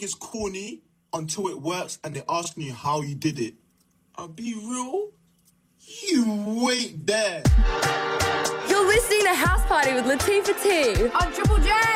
it's corny until it works and they're asking you how you did it. I'll be real. You wait there. You're listening to House Party with Latifah T on Triple J.